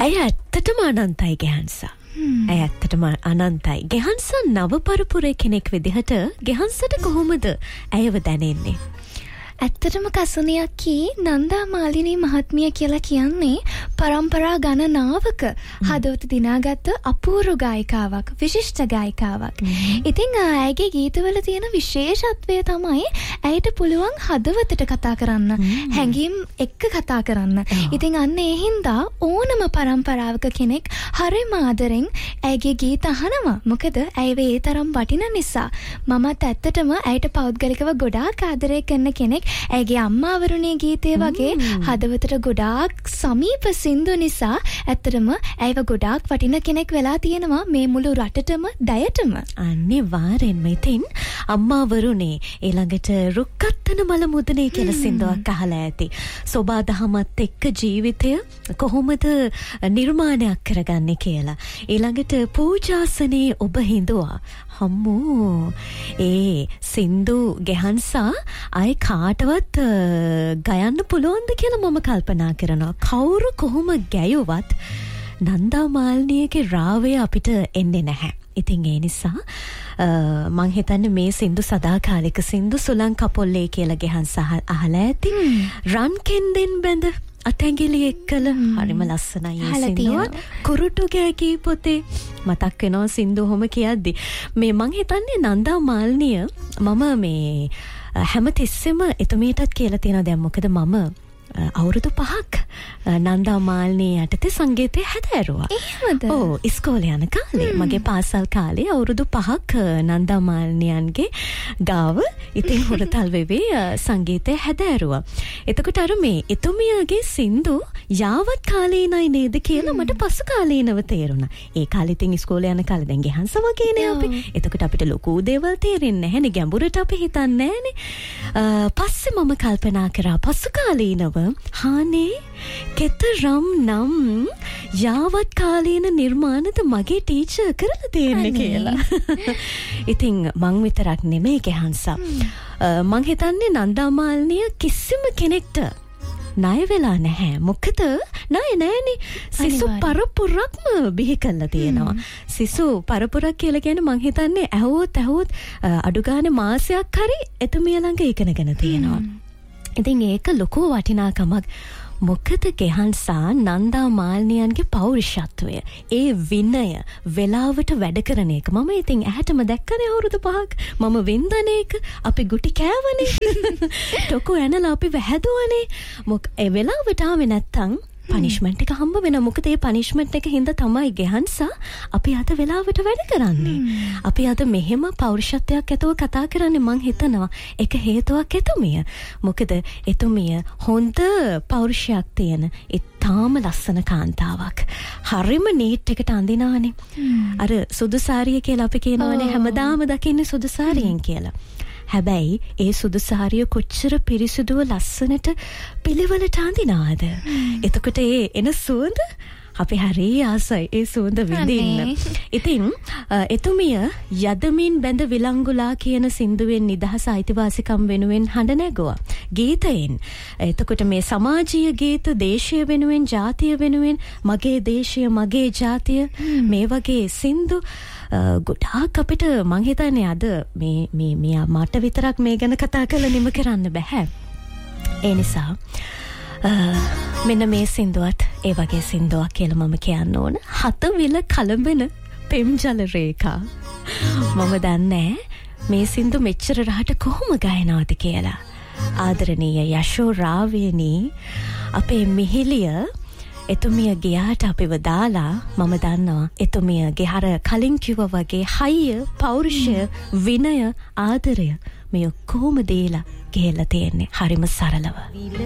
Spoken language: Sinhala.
ඇය ඇත්තටම අනන්තයි ගෙහන්සා. ඇය ඇත්තටම අනන්තයි. ගෙහන්සා නව පරපුරේ කෙනෙක් විදිහට ගෙහන්සට කොහොමද ඇයව දැනෙන්නේ? ඇත්තටම කසුනියක්කී නන්දා මාලිනී මහත්මිය කියලා කියන්නේ පරම්පරා ගණනාවක හදවත දිනාගත්ත අපූර්ව ගායිකාවක්, විශිෂ්ට ගායිකාවක්. ඉතින් ඇයගේ ගීතවල තියෙන විශේෂත්වය තමයි ඇයට පුළුවන් හදවතට කතා කරන්න, හැඟීම් එක්ක කතා කරන්න. ඉතින් අන්න ඒ හින්දා ඕනම පරම්පරාවක කෙනෙක් හරිම ආදරෙන් ඇයගේ ගීත අහනවා. මොකද ඇයව ඒ තරම් වටින නිසා. මමත් ඇත්තටම ඇයට පෞද්ගලිකව ගොඩාක් ආදරය කරන කෙනෙක්. ඇගේ අම්මාවරුණේ ගීතය වගේ හදවතට ගොඩාක් සමීප සින්දු නිසා ඇත්තටම ඇයව ගොඩාක් වටින කෙනෙක් වෙලා තියෙනවා මේ මුළු රටටම දයටම. අනිවාර්යෙන්ම. ඉතින් අම්මාවරුණේ ඊළඟට රුක්කත්තන මල මුදනේ කියලා සින්දුවක් අහලා ඇති. සෝබා දහමත් එක්ක ජීවිතය කොහොමද නිර්මාණයක් කරගන්නේ කියලා. ඊළඟට පූජාසනේ ඔබ හිඳුවා. හම්මෝ ඒ සින්දු ගෙහන්සා අය කාටවත් ගයන්න පුළුවන්ද කියලා මම කල්පනා කරනවා. කවුරු කොහොම ගැයුවත් නන්දා මාලිනියගේ රාවය අපිට එන්නේ නැහැ. ඉතින් ඒ නිසා මං හිතන්නේ මේ සින්දු සදාකාලික සින්දු සුලං කපොල්ලේ කියලා ගෙහන්සා අහලා ඇති. රන් කෙන්දෙන් බැඳ අතැඟිලි එක්කල හරිම ලස්සනයි ඒ සින්දුව. කුරුටු ගෑකී පොතේ මතක් වෙනවා සින්දු ඔහොම කියද්දි. මේ මං හිතන්නේ නන්දා මාලිනිය මම මේ හැම තිස්සෙම එතුමියටත් කියලා තියෙනවා. දැන් මොකද මම අවුරුදු 5ක් නන්දා මාලිනිය යටතේ සංගීතය හැදෑරුවා. එහෙමද? ඔව්, ඉස්කෝලේ යන කාලේ මගේ පාසල් කාලේ අවුරුදු 5ක් නන්දා මාලිනියන්ගේ ගාව ඉතින් හොරතල් වෙවේ සංගීතය හැදෑරුවා. එතකොට අර මේ එතුමියගේ සින්දු යාවත් කාලීනයි නේද කියලා මට පසු කාලීනව තේරුණා. ඒ කාලේ ඉතින් ඉස්කෝලේ යන කාලේ දැන් ගෙහන්ස වගේනේ අපි. එතකොට අපිට ලොකු දේවල් තේරෙන්නේ නැහැනේ, ගැඹුරට අපි හිතන්නේ නැහැනේ. පස්සේ මම කල්පනා කරා පසු කාලීනව හානේ කෙතරම් නම් යාවත් කාලීන නිර්මාණද මගේ ටීචර් කරලා තියෙන්නේ කියලා. ඉතින් මං විතරක් නෙමෙයි ගෙහන්සා. මං හිතන්නේ නන්දා මාලිනිය කිසිම කෙනෙක්ට ණය වෙලා නැහැ. මොකද ණය නැහැනේ. සිසු පරපුරක්ම බිහි කරලා තියෙනවා. සිසු පරපුරක් කියලා කියන්නේ මං හිතන්නේ ඇහුවොත් අඩු ගානේ මාසයක් හරි එතුමිය ළඟ ඉගෙනගෙන තියෙනවා. ඉතින් ඒක ලොකු වටිනාකමක්. මොකද ගෙහන්සා නන්දා මාලිනියන්ගේ පෞරුෂත්වය, ඒ විනය, වෙලාවට වැඩ කරන එක මම ඉතින් ඇහැටම දැක්කනේ අවුරුදු 5ක්. මම වින්දන එක, අපි ගුටි කෑවනේ, ටොකු ඇනලා අපි වැහැදුවනේ. ඒ වෙලාවට ආවේ නැත්තම් පනිෂ්මන්ට් එක හම්බ වෙනවා. මොකද ඒ පනිෂ්මන්ට් එක හින්දා තමයි ගෙහන්සා අපි අද වෙලාවට වැඩ කරන්නේ. අපි අද මෙහෙම පෞරුෂත්වයක් ඇතුව කතා කරන්නේ. මං හිතනවා ඒක හේතුවක් එතුමිය. මොකද එතුමිය හොඳ පෞරුෂයක් තියෙන ඉතාම ලස්සන කාන්තාවක්. හරිම නීට් එකට අඳිනවනේ. අර සුදු සාරිය කියලා අපි කියනවනේ හැමදාම දකින්නේ සුදු සාරියෙන් කියලා. හැබැයි ඒ සුදු සාරිය කොච්චර පිරිසිදුව ලස්සනට පිළිවෙලට අඳිනවද? එතකොට ඒ එන සුවඳ අපි හරි ආසයි ඒ සුවඳ විඳින්න. ඉතින් එතුමිය යදමින් බැඳ විලංගුලා කියන සින්දුවෙන් නිදහස අයිතිවාසිකම් වෙනුවෙන් හඬ නැගුවා. ගීතයෙන්. එතකොට මේ සමාජීය ගීත, දේශීය වෙනුවෙන්, ජාතිය වෙනුවෙන්, මගේ දේශය, මගේ ජාතිය, මේ වගේ සින්දු ගොඩාක් අපිට මං හිතන්නේ අද මේ මට විතරක් මේ ගැන කතා කරලා නිම කරන්න බෑ. ඒ නිසා මෙන්න මේ සින්දුවත් ඒ වගේ සින්දුවක් කියලා මම කියන්න ඕන. හතවිල කලඹන පෙම්ජල රේඛා. මම දන්නේ මේ සින්දු මෙච්චර රහට කොහොම ගයනවද කියලා. ආදරණීය යශෝ රාවේනී අපේ මිහිලිය එතුමිය ගියාට අපිව දාලා මම දන්නවා එතුමියගේ අර කලින් කිව්වා වගේ හයිය, පෞරුෂය, විනය, ආදරය මේ ඔක්කොම දීලා ගිහලා තියෙන්නේ හරිම සරලව.